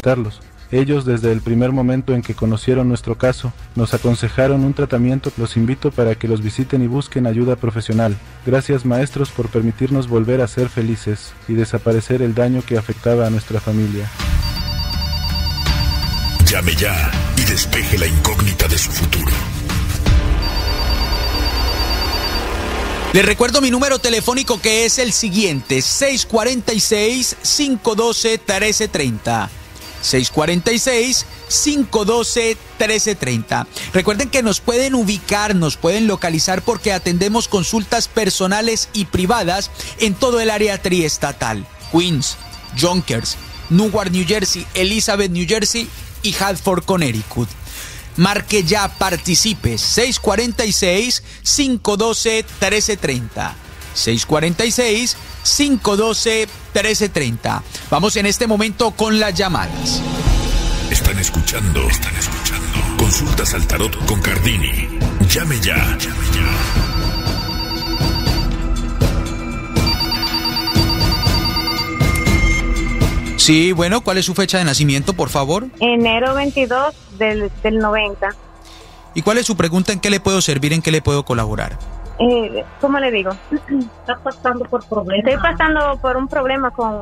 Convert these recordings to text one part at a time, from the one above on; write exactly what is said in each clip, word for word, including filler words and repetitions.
visitarlos. Ellos, desde el primer momento en que conocieron nuestro caso, nos aconsejaron un tratamiento. Los invito para que los visiten y busquen ayuda profesional. Gracias, maestros, por permitirnos volver a ser felices y desaparecer el daño que afectaba a nuestra familia. Llame ya y despeje la incógnita de su futuro. Les recuerdo mi número telefónico, que es el siguiente: seis cuatro seis, cinco uno dos, uno tres tres cero. seis cuatro seis, cinco uno dos, uno tres tres cero. Recuerden que nos pueden ubicar, nos pueden localizar, porque atendemos consultas personales y privadas en todo el área triestatal: Queens, Yonkers, Newark, New Jersey, Elizabeth, New Jersey y Hartford, Connecticut. Marque ya, participe. seis cuatro seis, cinco uno dos, uno tres tres cero. seis cuatro seis, cinco uno dos, uno tres tres cero. Vamos en este momento con las llamadas. Están escuchando, están escuchando. Consultas al tarot con Cardini. Llame ya, llame ya. Sí, bueno, ¿cuál es su fecha de nacimiento, por favor? Enero veintidós del, del noventa. ¿Y cuál es su pregunta? ¿En qué le puedo servir? ¿En qué le puedo colaborar? Eh, ¿Cómo le digo? ¿Estás pasando por problemas? Estoy pasando por un problema con,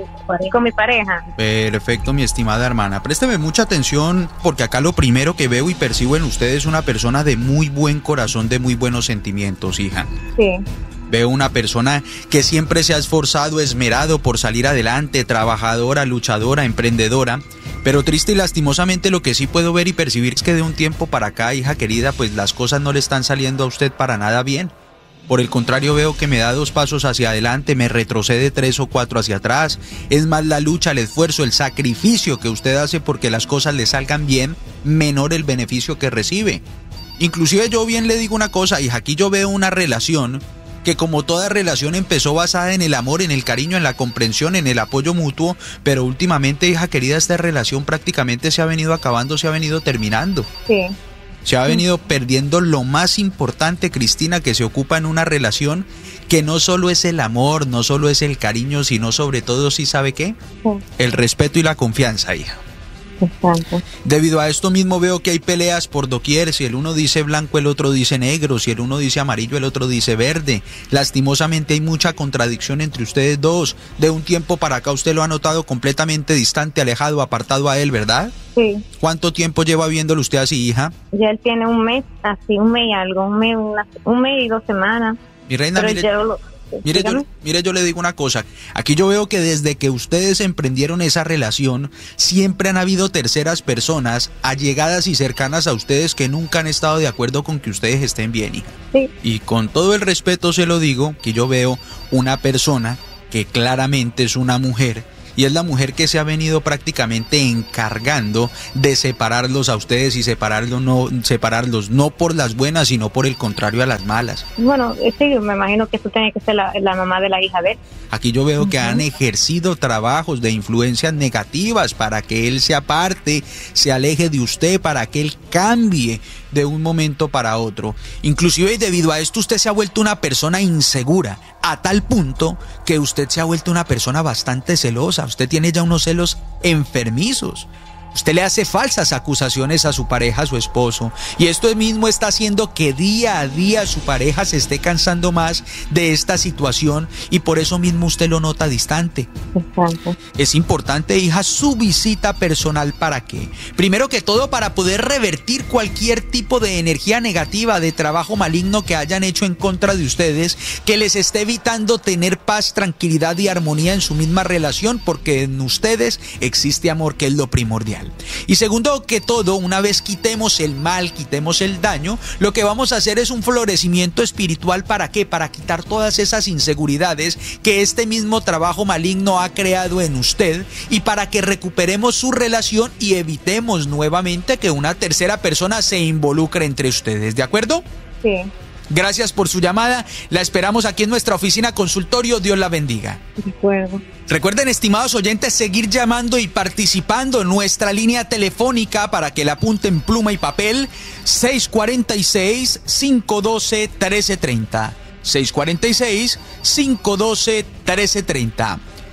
con mi pareja. Perfecto, mi estimada hermana. Présteme mucha atención, porque acá lo primero que veo y percibo en usted es una persona de muy buen corazón, de muy buenos sentimientos, hija. Sí. Veo una persona que siempre se ha esforzado, esmerado por salir adelante, trabajadora, luchadora, emprendedora. Pero triste y lastimosamente lo que sí puedo ver y percibir es que de un tiempo para acá, hija querida, pues las cosas no le están saliendo a usted para nada bien. Por el contrario, veo que me da dos pasos hacia adelante, me retrocede tres o cuatro hacia atrás. Es más la lucha, el esfuerzo, el sacrificio que usted hace porque las cosas le salgan bien, menor el beneficio que recibe. Inclusive yo bien le digo una cosa, hija, aquí yo veo una relación que, como toda relación, empezó basada en el amor, en el cariño, en la comprensión, en el apoyo mutuo, pero últimamente, hija querida, esta relación prácticamente se ha venido acabando, se ha venido terminando. Sí. Se ha venido perdiendo lo más importante, Cristina, que se ocupa en una relación, que no solo es el amor, no solo es el cariño, sino sobre todo, ¿sí sabe qué? Sí. El respeto y la confianza, hija. Exacto. Debido a esto mismo veo que hay peleas por doquier. Si el uno dice blanco, el otro dice negro. Si el uno dice amarillo, el otro dice verde. Lastimosamente hay mucha contradicción entre ustedes dos. De un tiempo para acá usted lo ha notado completamente distante, alejado, apartado a él, ¿verdad? Sí. ¿Cuánto tiempo lleva viéndolo usted así, hija? Ya él tiene un mes, así, un mes y algo, un mes, una, un mes y dos semanas. Mi reina, Pero mire... yo lo... Mire yo, mire, yo le digo una cosa. Aquí yo veo que desde que ustedes emprendieron esa relación, siempre han habido terceras personas allegadas y cercanas a ustedes que nunca han estado de acuerdo con que ustedes estén bien, hija. Sí. Y con todo el respeto se lo digo, que yo veo una persona que claramente es una mujer, y es la mujer que se ha venido prácticamente encargando de separarlos a ustedes y separarlos no, separarlos no por las buenas, sino por el contrario, a las malas. Bueno, sí, me imagino que tú tienes que ser la, la mamá de la hija de él. Aquí yo veo que han ejercido trabajos de influencias negativas para que él se aparte, se aleje de usted, para que él cambie de un momento para otro. Inclusive debido a esto usted se ha vuelto una persona insegura, a tal punto que usted se ha vuelto una persona bastante celosa. Usted tiene ya unos celos enfermizos. Usted le hace falsas acusaciones a su pareja, a su esposo, y esto mismo está haciendo que día a día su pareja se esté cansando más de esta situación, y por eso mismo usted lo nota distante. Exacto. Es importante, hija, su visita personal. ¿Para qué? Primero que todo, para poder revertir cualquier tipo de energía negativa, de trabajo maligno que hayan hecho en contra de ustedes, que les esté evitando tener paz, tranquilidad y armonía en su misma relación, porque en ustedes existe amor, que es lo primordial. Y segundo que todo, una vez quitemos el mal, quitemos el daño, lo que vamos a hacer es un florecimiento espiritual. ¿Para qué? Para quitar todas esas inseguridades que este mismo trabajo maligno ha creado en usted, y para que recuperemos su relación y evitemos nuevamente que una tercera persona se involucre entre ustedes. ¿De acuerdo? Sí. Gracias por su llamada. La esperamos aquí en nuestra oficina consultorio. Dios la bendiga. De acuerdo. Recuerden, estimados oyentes, seguir llamando y participando en nuestra línea telefónica para que la apunten pluma y papel: seis cuatro seis, cinco uno dos, uno tres tres cero. seis cuatro seis, cinco uno dos, uno tres tres cero.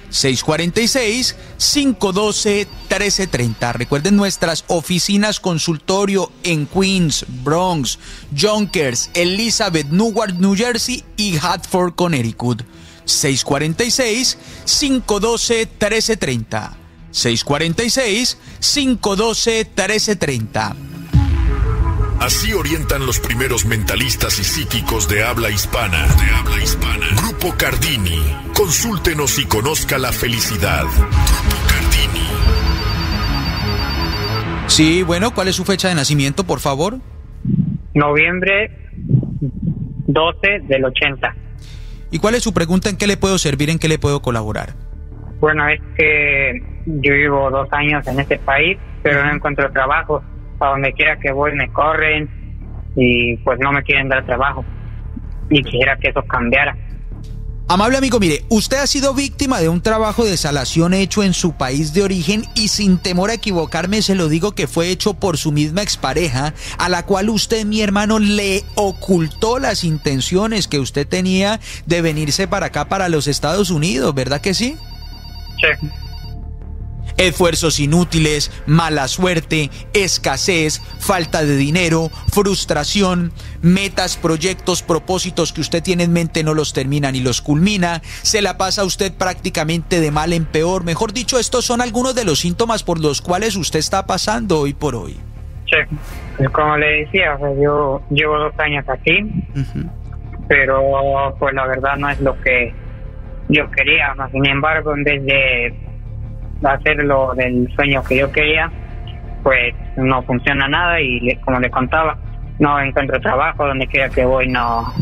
seis cuatro seis, cinco uno dos, uno tres tres cero. Recuerden nuestras oficinas consultorio en Queens, Bronx, Yonkers, Elizabeth, Newark, New Jersey y Hartford, Connecticut. seis cuatro seis, cinco uno dos, uno tres tres cero. seis cuatro seis, cinco uno dos, uno tres tres cero. Así orientan los primeros mentalistas y psíquicos de habla hispana. De habla hispana. Grupo Cardini. Consúltenos y conozca la felicidad. Grupo Cardini. Sí, bueno, ¿cuál es su fecha de nacimiento, por favor? Noviembre doce del ochenta. ¿Y cuál es su pregunta? ¿En qué le puedo servir? ¿En qué le puedo colaborar? Bueno, es que yo llevo dos años en este país, pero no encuentro trabajo. A donde quiera que voy me corren y pues no me quieren dar trabajo. Y quisiera que eso cambiara. Amable amigo, mire, usted ha sido víctima de un trabajo de salación hecho en su país de origen y sin temor a equivocarme se lo digo que fue hecho por su misma expareja, a la cual usted, mi hermano, le ocultó las intenciones que usted tenía de venirse para acá, para los Estados Unidos, ¿verdad que sí? Sí. Esfuerzos inútiles, mala suerte, escasez, falta de dinero, frustración, metas, proyectos, propósitos que usted tiene en mente no los termina ni los culmina, se la pasa usted prácticamente de mal en peor. Mejor dicho, estos son algunos de los síntomas por los cuales usted está pasando hoy por hoy. Sí, pues como le decía, o sea, yo llevo dos años aquí, uh-huh. pero pues la verdad no es lo que yo quería, ¿no? Sin embargo, en vez de hacer lo del sueño que yo quería, pues no funciona nada y le, como le contaba, no encuentro trabajo, donde quiera que voy no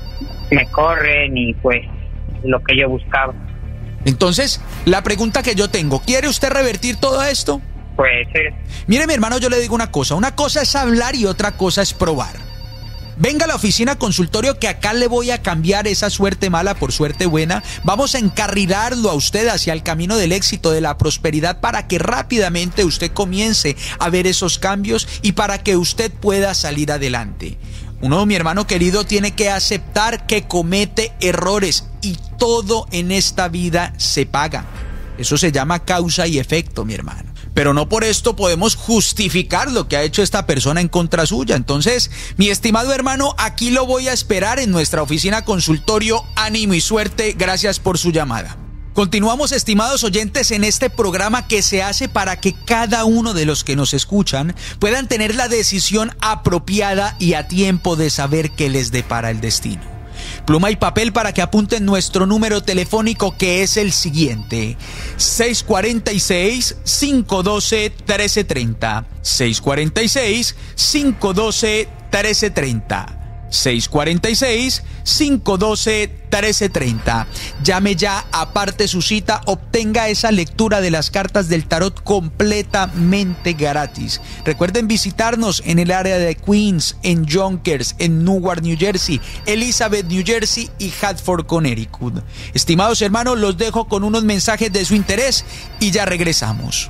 me corren y pues lo que yo buscaba. Entonces, la pregunta que yo tengo, ¿quiere usted revertir todo esto? Pues sí. Mire, mi hermano, yo le digo una cosa, una cosa es hablar y otra cosa es probar. Venga a la oficina consultorio que acá le voy a cambiar esa suerte mala por suerte buena. Vamos a encarrilarlo a usted hacia el camino del éxito, de la prosperidad, para que rápidamente usted comience a ver esos cambios y para que usted pueda salir adelante. Uno, mi hermano querido, tiene que aceptar que comete errores y todo en esta vida se paga. Eso se llama causa y efecto, mi hermano. Pero no por esto podemos justificar lo que ha hecho esta persona en contra suya. Entonces, mi estimado hermano, aquí lo voy a esperar en nuestra oficina consultorio. Ánimo y suerte. Gracias por su llamada. Continuamos, estimados oyentes, en este programa que se hace para que cada uno de los que nos escuchan puedan tener la decisión apropiada y a tiempo de saber qué les depara el destino. Pluma y papel para que apunten nuestro número telefónico, que es el siguiente: seis cuatro seis, cinco uno dos, uno tres tres cero. seis cuatro seis, cinco uno dos, uno tres tres cero. seis cuatro seis, cinco uno dos, uno tres tres cero. Llame ya, aparte su cita, obtenga esa lectura de las cartas del tarot completamente gratis. Recuerden visitarnos en el área de Queens, en Yonkers, en Newark, New Jersey, Elizabeth, New Jersey y Hartford, Connecticut. Estimados hermanos, los dejo con unos mensajes de su interés y ya regresamos.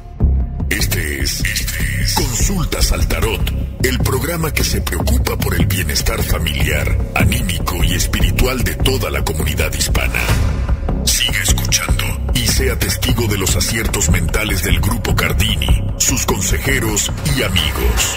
Este es, este es Consultas al Tarot, el programa que se preocupa por el bienestar familiar, anímico y espiritual de toda la comunidad hispana. Siga escuchando y sea testigo de los aciertos mentales del Grupo Cardini, sus consejeros y amigos.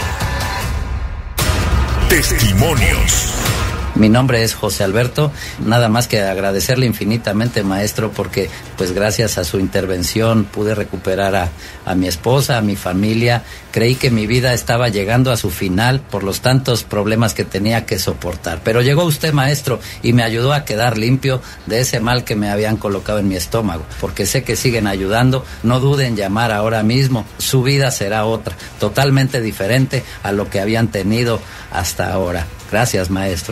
Testimonios. Mi nombre es José Alberto, nada más que agradecerle infinitamente, maestro, porque pues gracias a su intervención pude recuperar a, a mi esposa, a mi familia. Creí que mi vida estaba llegando a su final por los tantos problemas que tenía que soportar. Pero llegó usted, maestro, y me ayudó a quedar limpio de ese mal que me habían colocado en mi estómago, porque sé que siguen ayudando. No duden en llamar ahora mismo, su vida será otra, totalmente diferente a lo que habían tenido hasta ahora. Gracias, maestro.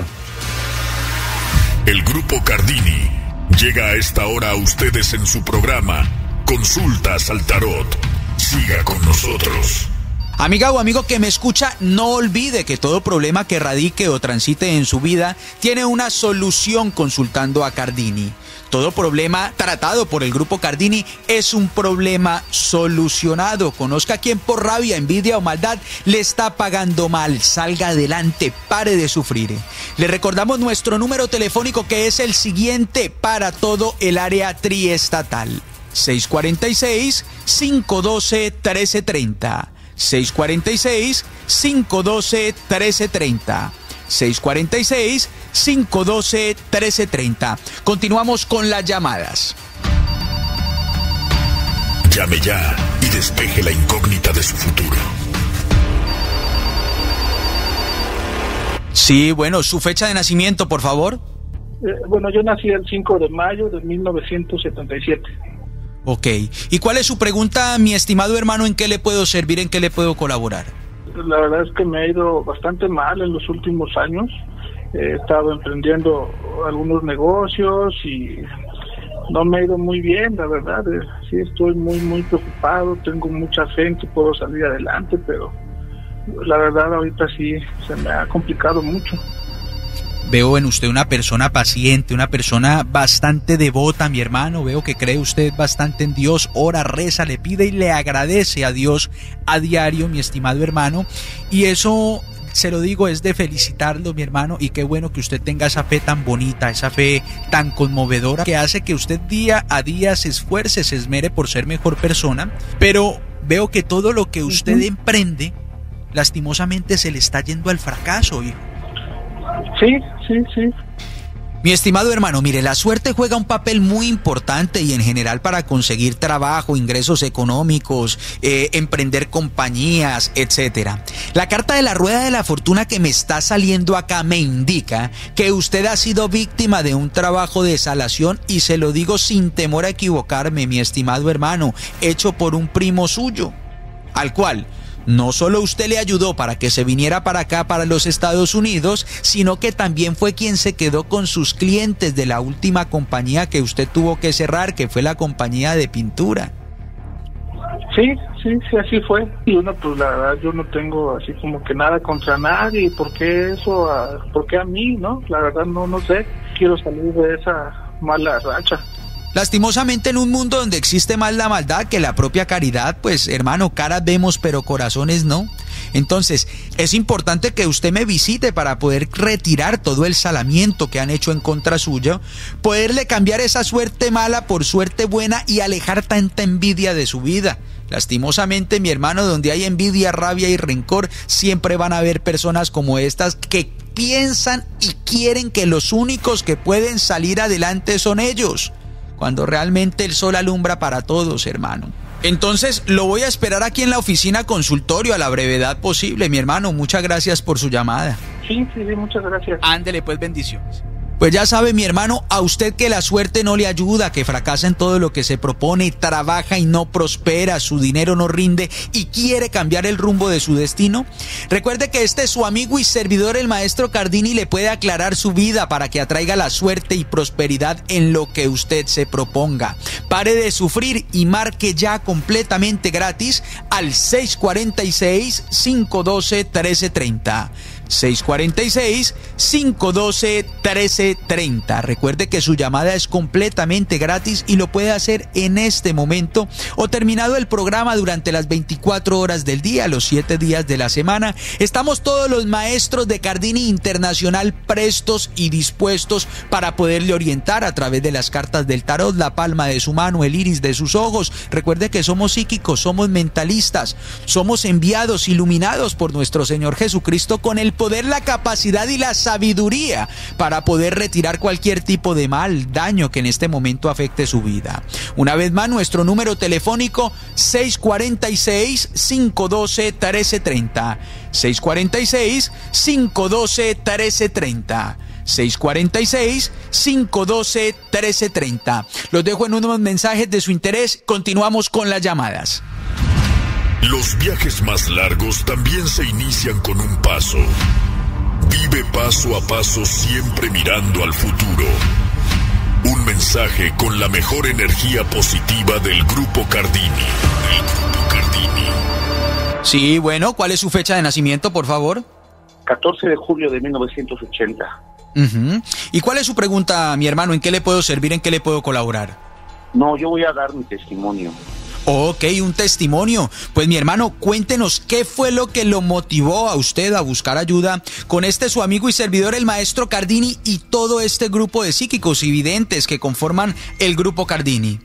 El Grupo Cardini llega a esta hora a ustedes en su programa Consultas al Tarot. Siga con nosotros. Amiga o amigo que me escucha, no olvide que todo problema que radique o transite en su vida tiene una solución consultando a Cardini. Todo problema tratado por el Grupo Cardini es un problema solucionado. Conozca a quien por rabia, envidia o maldad le está pagando mal. Salga adelante, pare de sufrir. Le recordamos nuestro número telefónico, que es el siguiente para todo el área triestatal: seis cuatro seis, cinco uno dos, uno tres tres cero. seis cuatro seis, cinco uno dos, uno tres tres cero. seis cuatro seis, cinco uno dos, uno tres tres cero. Continuamos con las llamadas. Llame ya y despeje la incógnita de su futuro. Sí, bueno, su fecha de nacimiento, por favor. Eh, bueno, yo nací el cinco de mayo de mil novecientos setenta y siete. Ok. ¿Y cuál es su pregunta, mi estimado hermano? ¿En qué le puedo servir? ¿En qué le puedo colaborar? La verdad es que me ha ido bastante mal en los últimos años. He estado emprendiendo algunos negocios y no me ha ido muy bien, la verdad. Sí, estoy muy, muy preocupado. Tengo mucha fe en que puedo salir adelante, pero la verdad ahorita sí se me ha complicado mucho. Veo en usted una persona paciente, una persona bastante devota, mi hermano. Veo que cree usted bastante en Dios, ora, reza, le pide y le agradece a Dios a diario, mi estimado hermano. Y eso, se lo digo, es de felicitarlo, mi hermano. Y qué bueno que usted tenga esa fe tan bonita, esa fe tan conmovedora, que hace que usted día a día se esfuerce, se esmere por ser mejor persona. Pero veo que todo lo que usted uh-huh. emprende, lastimosamente se le está yendo al fracaso, hijo. Sí, sí, sí. Mi estimado hermano, mire, la suerte juega un papel muy importante y en general para conseguir trabajo, ingresos económicos, eh, emprender compañías, etcétera. La carta de la rueda de la fortuna que me está saliendo acá me indica que usted ha sido víctima de un trabajo de salación y se lo digo sin temor a equivocarme, mi estimado hermano, hecho por un primo suyo, al cual no solo usted le ayudó para que se viniera para acá, para los Estados Unidos, sino que también fue quien se quedó con sus clientes de la última compañía que usted tuvo que cerrar, que fue la compañía de pintura. Sí, sí, sí, así fue. Y uno, pues la verdad, yo no tengo así como que nada contra nadie. ¿Por qué eso? A, ¿Por qué a mí, no? La verdad, no, no sé. Quiero salir de esa mala racha. Lastimosamente, en un mundo donde existe más la maldad que la propia caridad, pues hermano, caras vemos pero corazones no. Entonces, es importante que usted me visite para poder retirar todo el salamiento que han hecho en contra suya, poderle cambiar esa suerte mala por suerte buena y alejar tanta envidia de su vida. Lastimosamente, mi hermano, donde hay envidia, rabia y rencor, siempre van a haber personas como estas que piensan y quieren que los únicos que pueden salir adelante son ellos, cuando realmente el sol alumbra para todos, hermano. Entonces, lo voy a esperar aquí en la oficina consultorio a la brevedad posible, mi hermano. Muchas gracias por su llamada. Sí, sí, sí, muchas gracias. Ándele, pues, bendiciones. Pues ya sabe, mi hermano, a usted que la suerte no le ayuda, que fracasa en todo lo que se propone, trabaja y no prospera, su dinero no rinde y quiere cambiar el rumbo de su destino. Recuerde que este es su amigo y servidor, el maestro Cardini, le puede aclarar su vida para que atraiga la suerte y prosperidad en lo que usted se proponga. Pare de sufrir y marque ya completamente gratis al seis cuatro seis, cinco uno dos, uno tres tres cero. seis cuatro seis, cinco uno dos, uno tres tres cero. Recuerde que su llamada es completamente gratis y lo puede hacer en este momento o terminado el programa durante las veinticuatro horas del día, los siete días de la semana. Estamos todos los maestros de Cardini Internacional prestos y dispuestos para poderle orientar a través de las cartas del tarot, la palma de su mano, el iris de sus ojos. Recuerde que somos psíquicos, somos mentalistas, somos enviados, iluminados por nuestro Señor Jesucristo con el poder, la capacidad y la sabiduría para poder retirar cualquier tipo de mal, daño que en este momento afecte su vida. Una vez más, nuestro número telefónico seis cuatro seis, cinco uno dos, uno tres tres cero. seis cuatro seis, cinco uno dos, uno tres tres cero. seis cuatro seis, cinco uno dos, uno tres tres cero. Los dejo en unos mensajes de su interés. Continuamos con las llamadas. Los viajes más largos también se inician con un paso. Vive paso a paso, siempre mirando al futuro. Un mensaje con la mejor energía positiva del Grupo Cardini. Del Grupo Cardini. Sí, bueno, ¿cuál es su fecha de nacimiento, por favor? catorce de julio de mil novecientos ochenta. Uh-huh. ¿Y cuál es su pregunta, mi hermano? ¿En qué le puedo servir? ¿En qué le puedo colaborar? No, yo voy a dar mi testimonio. Ok, un testimonio. Pues mi hermano, cuéntenos qué fue lo que lo motivó a usted a buscar ayuda con este su amigo y servidor, el maestro Cardini, y todo este grupo de psíquicos y videntes que conforman el Grupo Cardini.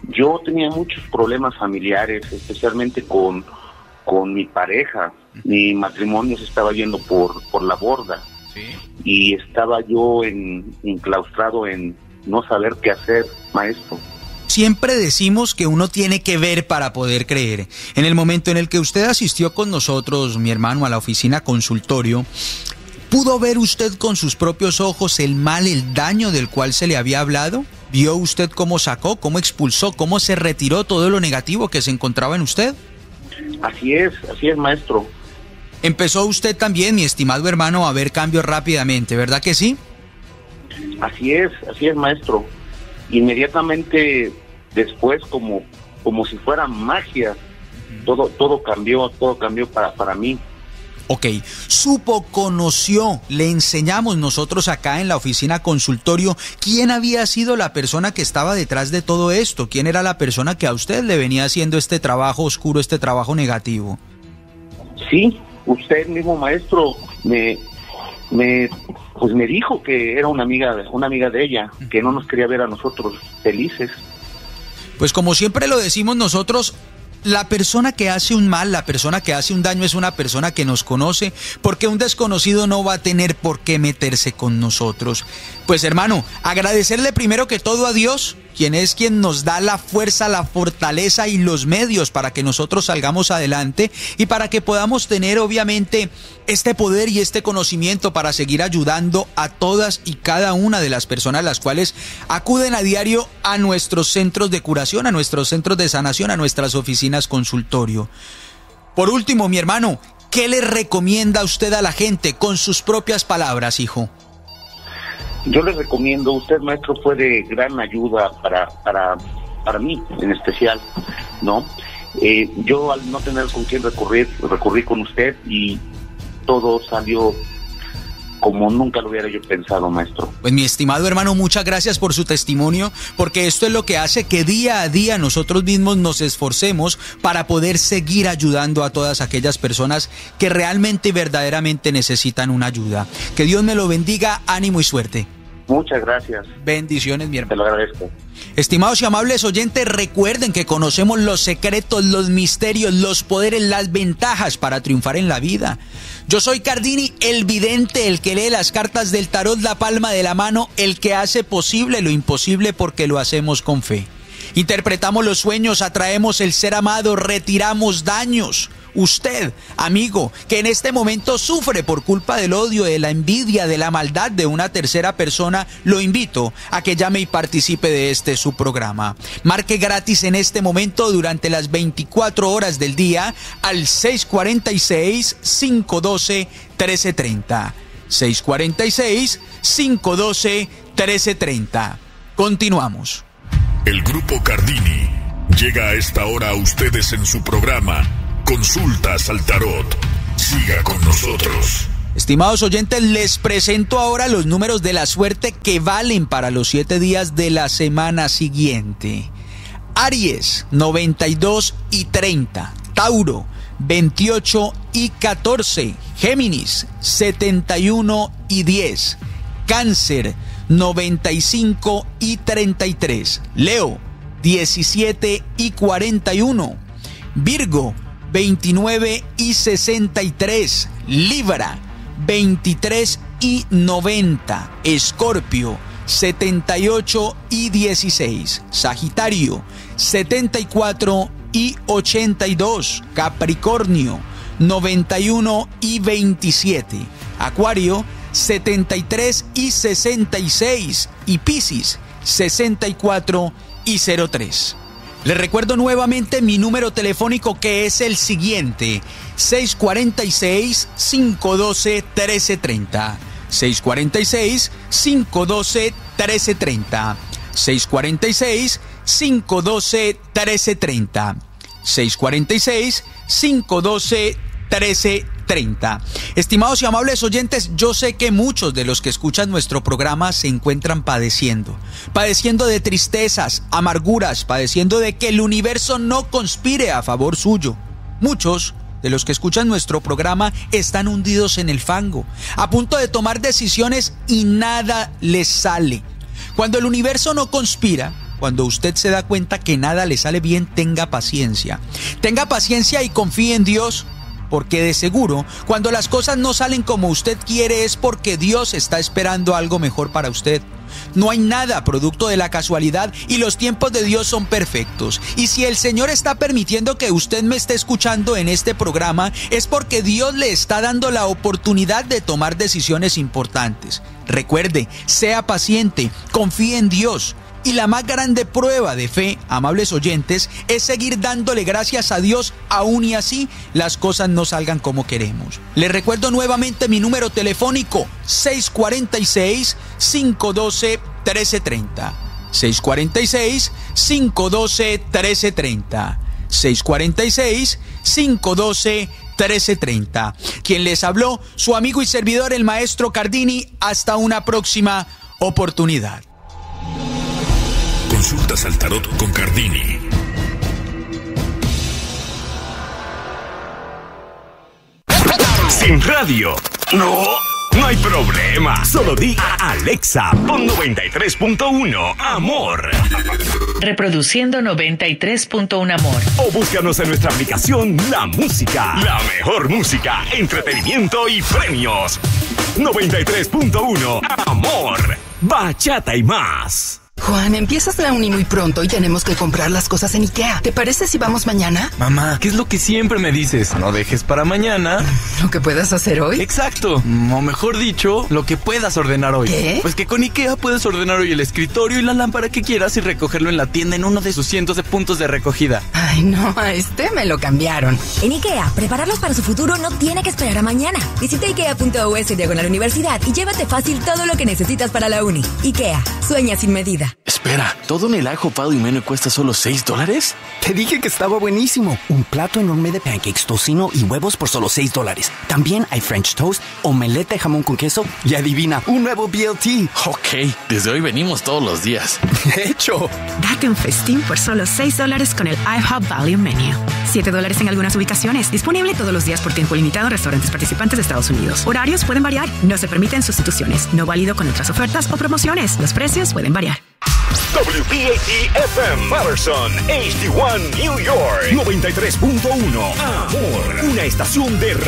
yo tenía muchos problemas familiares, especialmente con, con mi pareja. Mi matrimonio se estaba yendo por, por la borda. ¿Sí? Y estaba yo en, enclaustrado en no saber qué hacer, maestro. Siempre decimos que uno tiene que ver para poder creer. En el momento en el que usted asistió con nosotros, mi hermano, a la oficina consultorio, ¿pudo ver usted con sus propios ojos el mal, el daño del cual se le había hablado? ¿Vio usted cómo sacó, cómo expulsó, cómo se retiró todo lo negativo que se encontraba en usted? Así es, así es, maestro. Empezó usted también, mi estimado hermano, a ver cambios rápidamente, ¿verdad que sí? Así es, así es, maestro. Inmediatamente después, como, como si fuera magia, todo, todo cambió, todo cambió para, para mí. Ok, supo, conoció, le enseñamos nosotros acá en la oficina consultorio quién había sido la persona que estaba detrás de todo esto, quién era la persona que a usted le venía haciendo este trabajo oscuro, este trabajo negativo. Sí, usted mismo, maestro, me, me, pues me dijo que era una amiga, una amiga de ella, que no nos quería ver a nosotros felices. Pues como siempre lo decimos nosotros, la persona que hace un mal, la persona que hace un daño es una persona que nos conoce, porque un desconocido no va a tener por qué meterse con nosotros. Pues hermano, agradecerle primero que todo a Dios, quien es quien nos da la fuerza, la fortaleza y los medios para que nosotros salgamos adelante y para que podamos tener obviamente este poder y este conocimiento para seguir ayudando a todas y cada una de las personas las cuales acuden a diario a nuestros centros de curación, a nuestros centros de sanación, a nuestras oficinas consultorio. Por último, mi hermano, ¿qué le recomienda usted a la gente con sus propias palabras, hijo? Yo les recomiendo, usted, maestro, fue de gran ayuda para para para mí en especial, ¿no? Eh, yo al no tener con quién recurrir, recurrí con usted y todo salió como nunca lo hubiera yo pensado, maestro. Pues mi estimado hermano, muchas gracias por su testimonio, porque esto es lo que hace que día a día nosotros mismos nos esforcemos para poder seguir ayudando a todas aquellas personas que realmente y verdaderamente necesitan una ayuda. Que Dios me lo bendiga, ánimo y suerte. Muchas gracias. Bendiciones, mi hermano. Te lo agradezco. Estimados y amables oyentes, recuerden que conocemos los secretos, los misterios, los poderes, las ventajas para triunfar en la vida. Yo soy Cardini, el vidente, el que lee las cartas del tarot, la palma de la mano, el que hace posible lo imposible porque lo hacemos con fe. Interpretamos los sueños, atraemos el ser amado, retiramos daños. Usted, amigo, que en este momento sufre por culpa del odio, de la envidia, de la maldad de una tercera persona, lo invito a que llame y participe de este su programa. Marque gratis en este momento durante las veinticuatro horas del día al seis cuarenta y seis, cinco uno dos, uno tres tres cero. seis cuarenta y seis, cinco uno dos, uno tres tres cero. Continuamos. El Grupo Cardini llega a esta hora a ustedes en su programa Consultas al Tarot. Siga con nosotros. Estimados oyentes, les presento ahora los números de la suerte que valen para los siete días de la semana siguiente. Aries, noventa y dos y treinta. Tauro, veintiocho y catorce. Géminis, setenta y uno y diez. Cáncer, noventa y cinco y treinta y tres. Leo, diecisiete y cuarenta y uno. Virgo, veintinueve y sesenta y tres. Libra, veintitrés y noventa. Escorpio, setenta y ocho y dieciséis. Sagitario, setenta y cuatro y ochenta y dos. Capricornio, noventa y uno y veintisiete. Acuario, setenta y tres y sesenta y seis. Y Piscis, sesenta y cuatro y cero tres. Les recuerdo nuevamente mi número telefónico, que es el siguiente: seis cuarenta y seis, cinco uno dos, uno tres tres cero. seis cuarenta y seis, cinco uno dos, uno tres tres cero. seis cuarenta y seis, cinco uno dos, uno tres tres cero. seis cuarenta y seis, cinco uno dos, uno tres tres cero. Estimados y amables oyentes, yo sé que muchos de los que escuchan nuestro programa se encuentran padeciendo, padeciendo de tristezas, amarguras, padeciendo de que el universo no conspire a favor suyo. Muchos de los que escuchan nuestro programa están hundidos en el fango, a punto de tomar decisiones y nada les sale. Cuando el universo no conspira, Cuando usted se da cuenta que nada le sale bien, tenga paciencia. Tenga paciencia y confíe en Dios, porque de seguro, cuando las cosas no salen como usted quiere, es porque Dios está esperando algo mejor para usted. No hay nada producto de la casualidad y los tiempos de Dios son perfectos. Y si el Señor está permitiendo que usted me esté escuchando en este programa, es porque Dios le está dando la oportunidad de tomar decisiones importantes. Recuerde, sea paciente, confíe en Dios. Y la más grande prueba de fe, amables oyentes, es seguir dándole gracias a Dios aún y así las cosas no salgan como queremos. Les recuerdo nuevamente mi número telefónico seis cuatro seis, cinco uno dos, uno tres tres cero. seis cuatro seis, cinco uno dos, uno tres tres cero. seis cuatro seis, cinco uno dos, uno tres tres cero. Quien les habló, su amigo y servidor, el maestro Cardini. Hasta una próxima oportunidad. Consultas al tarot con Cardini. Sin radio. No, no hay problema. Solo di a Alexa, pon noventa y tres punto uno Amor. Reproduciendo noventa y tres punto uno Amor. O búscanos en nuestra aplicación La Música. La mejor música, entretenimiento y premios. noventa y tres punto uno Amor. Bachata y más. Juan, empiezas la uni muy pronto y tenemos que comprar las cosas en IKEA. ¿Te parece si vamos mañana? Mamá, ¿qué es lo que siempre me dices? No dejes para mañana lo que puedas hacer hoy. Exacto, o mejor dicho, lo que puedas ordenar hoy. ¿Qué? Pues que con IKEA puedes ordenar hoy el escritorio y la lámpara que quieras y recogerlo en la tienda en uno de sus cientos de puntos de recogida. Ay, no, a este me lo cambiaron. En IKEA, prepararlos para su futuro no tiene que esperar a mañana. Visita ikea punto us diagonal universidad y llévate fácil todo lo que necesitas para la uni. IKEA, sueña sin medida. Espera, ¿todo en el ajo, pavo y menú cuesta solo seis dólares? Te dije que estaba buenísimo. Un plato enorme de pancakes, tocino y huevos por solo seis dólares. También hay French toast, omelette de jamón con queso y adivina, un nuevo B L T. Ok, desde hoy venimos todos los días. De hecho. Date un festín por solo seis dólares con el IHOP Value Menu. siete dólares en algunas ubicaciones. Disponible todos los días por tiempo limitado en restaurantes participantes de Estados Unidos. Horarios pueden variar. No se permiten sustituciones. No válido con otras ofertas o promociones. Los precios pueden variar. W P A T F M Patterson, H D uno New York, noventa y tres punto uno Amor, una estación de radio.